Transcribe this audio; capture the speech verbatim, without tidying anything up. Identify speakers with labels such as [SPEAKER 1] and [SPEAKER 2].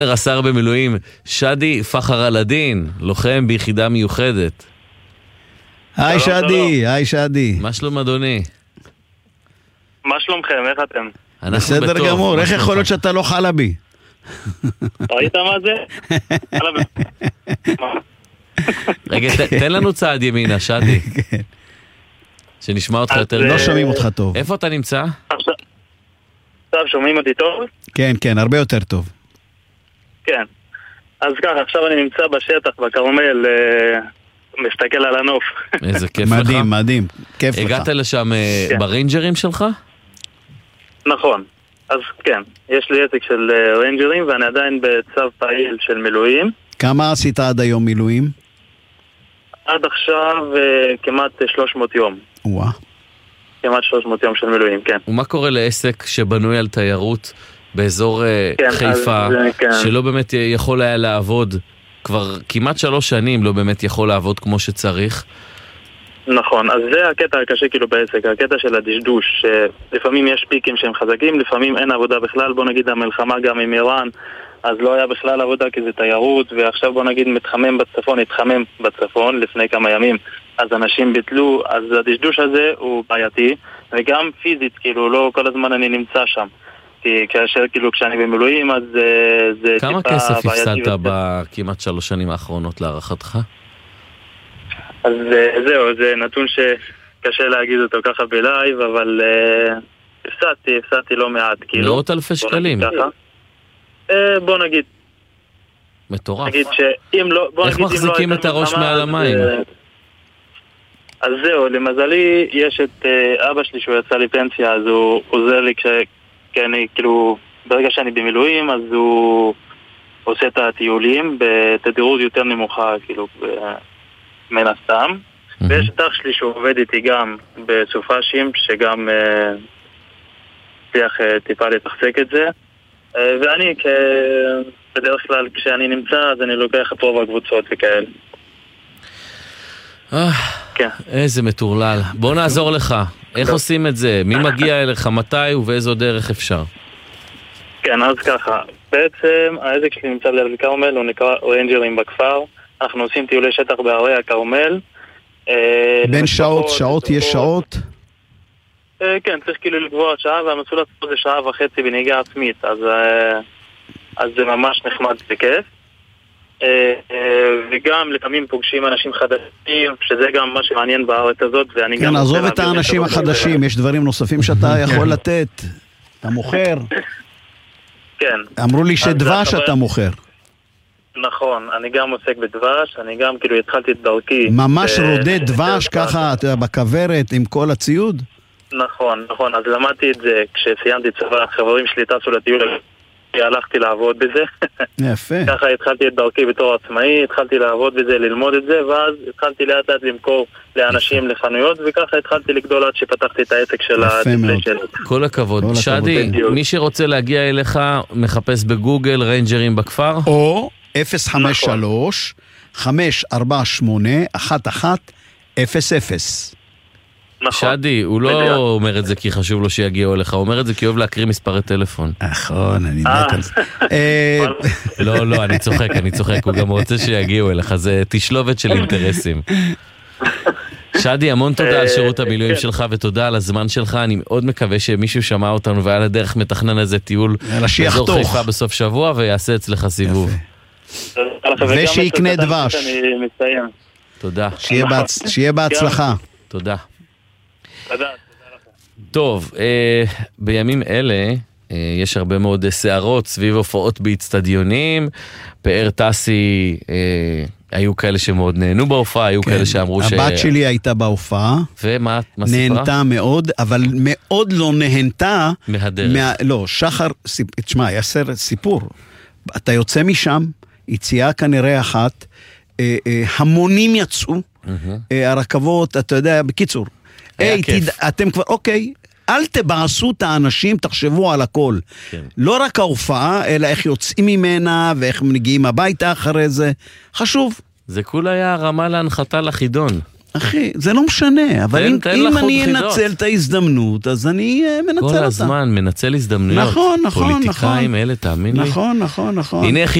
[SPEAKER 1] רס"ר במילואים שדי פחר אלדין, לוחם ביחידה מיוחדת.
[SPEAKER 2] היי שדי, היי שדי.
[SPEAKER 1] מה שלום אדוני?
[SPEAKER 3] מה שלומכם, איך אתם?
[SPEAKER 2] בסדר גמור, איך יכול להיות שאתה לא חלבי?
[SPEAKER 3] ראית מה זה?
[SPEAKER 1] רגע, תן לנו צעד ימינה, שדי. שנשמע אותך יותר.
[SPEAKER 2] לא שומעים אותך טוב.
[SPEAKER 1] איפה אתה נמצא?
[SPEAKER 3] עכשיו שומעים אותי טוב?
[SPEAKER 2] כן, כן, הרבה יותר טוב.
[SPEAKER 3] כן. אז ככה, עכשיו אני נמצא בשטח, בכרמל, מסתכל על הנוף.
[SPEAKER 1] איזה כיף לך.
[SPEAKER 2] מדהים, מדהים. כיף לך.
[SPEAKER 1] הגעת לשם בריינג'רים שלך?
[SPEAKER 3] נכון. אז כן, יש לי עסק של ריינג'רים, ואני עדיין בצו פעיל של מילואים.
[SPEAKER 2] כמה עשית עד היום מילואים?
[SPEAKER 3] עד עכשיו כמעט שלוש מאות יום.
[SPEAKER 2] וואה.
[SPEAKER 3] כמעט שלוש מאות יום של מילואים, כן.
[SPEAKER 1] ומה קורה לעסק שבנוי על תיירות באזור
[SPEAKER 3] כן,
[SPEAKER 1] חיפה,
[SPEAKER 3] אז, כן.
[SPEAKER 1] שלא באמת יכול היה לעבוד, כבר כמעט שלוש שנים לא באמת יכול לעבוד כמו שצריך?
[SPEAKER 3] נכון, אז זה הקטע הקשה כאילו בעסק, הקטע של הדשדוש, לפעמים יש פיקים שהם חזקים, לפעמים אין עבודה בכלל, בוא נגיד המלחמה גם עם איראן, אז לא היה בכלל עבודה כי זה תיירות, ועכשיו בוא נגיד מתחמם בצפון, התחמם בצפון לפני כמה ימים, אז אנשים ביטלו, אז הדשדוש הזה הוא בעייתי, וגם פיזית, כאילו לא כל הזמן אני נמצא שם, כי כאשר כאילו כשאני במילואים אז זה טיפה
[SPEAKER 1] כמה
[SPEAKER 3] בעייתי.
[SPEAKER 1] כסף הפסדת
[SPEAKER 3] וצפ...
[SPEAKER 1] בכמעט שלוש שנים האחרונות להערכתך?
[SPEAKER 3] אז זהו, זה נתון שקשה להגיד אותו ככה בלייב, אבל הפסדתי, הפסדתי לא מעט, כאילו.
[SPEAKER 1] מאות אלפי שקלים.
[SPEAKER 3] בוא נגיד.
[SPEAKER 1] מטורף.
[SPEAKER 3] נגיד שאם לא, בוא
[SPEAKER 1] איך
[SPEAKER 3] נגיד
[SPEAKER 1] מחזיקים
[SPEAKER 3] אם לא
[SPEAKER 1] את הראש מעל המים?
[SPEAKER 3] אז זהו, למזלי, יש את אבא שלי שהוא יצא לי פנסיה, אז הוא עוזר לי כש... כי אני, כאילו, ברגע שאני במילואים, אז הוא עושה את הטיולים בתדירות יותר נמוכה, כאילו, מן הסתם. ויש את אח שלי שהוא עובד איתי גם בסופשים, שגם הצליח טיפה לתחזק את זה. ואני, בדרך כלל, כשאני נמצא, אז אני לוקח את רוב הקבוצות וכאלה.
[SPEAKER 1] כן. איזה מטורלל. בוא נעזור לך. איך עושים את זה? מי מגיע אליך? מתי ובאיזו דרך אפשר?
[SPEAKER 3] כן, אז ככה. בעצם העסק שלי נמצא ליד הכרמל, הוא נקרא ריינג'רים בכפר. אנחנו עושים טיולי שטח בערי הכרמל.
[SPEAKER 2] בין שעות, שעות יש שעות?
[SPEAKER 3] כן, צריך כאילו לקבוע שעה, והמסלול עצמו זה שעה וחצי בנהיגה עצמית, אז זה ממש נחמד וכיף. וגם לפעמים פוגשים אנשים חדשים, שזה גם מה שמעניין בארץ הזאת.
[SPEAKER 2] כן, עזוב את האנשים החדשים, יש דברים נוספים שאתה יכול לתת. אתה מוכר?
[SPEAKER 3] כן.
[SPEAKER 2] אמרו לי שדבש אתה מוכר.
[SPEAKER 3] נכון, אני גם עוסק בדבש, אני גם כאילו התחלתי את דרכי.
[SPEAKER 2] ממש רודד דבש ככה בכוורת עם כל הציוד?
[SPEAKER 3] נכון, נכון, אז למדתי את זה כשסיימתי צבא, חברים שלי טסו לטיול, הלכתי לעבוד בזה.
[SPEAKER 2] יפה.
[SPEAKER 3] ככה התחלתי את דרכי בתור עצמאי, התחלתי לעבוד בזה, ללמוד את זה, ואז התחלתי לאט לאט למכור לאנשים לחנויות, וככה התחלתי לגדול עד שפתחתי את העסק של הדיספלי שלי.
[SPEAKER 1] כל הכבוד. שדי, מי שרוצה להגיע אליך, מחפש בגוגל ריינג'רים בכפר?
[SPEAKER 2] או אפס חמש שלוש חמש ארבע שמונה אחת אחת אפס אפס.
[SPEAKER 3] נכון.
[SPEAKER 1] שדי, הוא לא אומר את זה כי חשוב לו שיגיעו אליך, הוא אומר את זה כי אוהב להקריא מספרי טלפון.
[SPEAKER 2] נכון, אני מת על זה.
[SPEAKER 1] לא, לא, אני צוחק, אני צוחק, הוא גם רוצה שיגיעו אליך, זה תשלובת של אינטרסים. שדי, המון תודה על שירות המילואים שלך ותודה על הזמן שלך, אני מאוד מקווה שמישהו שמע אותנו ועל הדרך מתכנן איזה טיול באזור חיפה בסוף שבוע ויעשה אצלך סיבוב.
[SPEAKER 2] ושיקנה דבש.
[SPEAKER 1] תודה.
[SPEAKER 2] שיהיה בהצלחה.
[SPEAKER 1] תודה. טוב, אה, בימים אלה אה, יש הרבה מאוד סערות סביב הופעות באצטדיונים. פאר טסי, אה, היו כאלה שמאוד נהנו בהופעה, היו כן. כאלה שאמרו
[SPEAKER 2] הבת
[SPEAKER 1] ש...
[SPEAKER 2] הבת שלי הייתה בהופעה.
[SPEAKER 1] ומה מה סיפרה?
[SPEAKER 2] נהנתה מאוד, אבל מאוד לא נהנתה.
[SPEAKER 1] מהדרך. מה...
[SPEAKER 2] לא, שחר, סיפ... תשמע, היה סרט, סיפור. אתה יוצא משם, יציאה כנראה אחת, אה, אה, המונים יצאו, mm-hmm. אה, הרכבות, אתה יודע, בקיצור. היי, תד... אתם כבר, אוקיי, אל תבעשו את האנשים, תחשבו על הכל. כן. לא רק ההופעה, אלא איך יוצאים ממנה, ואיך מגיעים הביתה אחרי זה. חשוב.
[SPEAKER 1] זה כולה היה רמה להנחתה לחידון.
[SPEAKER 2] אחי, זה לא משנה, אבל אם, אם אני אנצל את ההזדמנות, אז אני מנצל אותה.
[SPEAKER 1] כל הזמן מנצל הזדמנויות.
[SPEAKER 2] נכון, נכון,
[SPEAKER 1] פוליטיקאים
[SPEAKER 2] נכון.
[SPEAKER 1] אלה, תאמין לי.
[SPEAKER 2] נכון, נכון, נכון.
[SPEAKER 1] הנה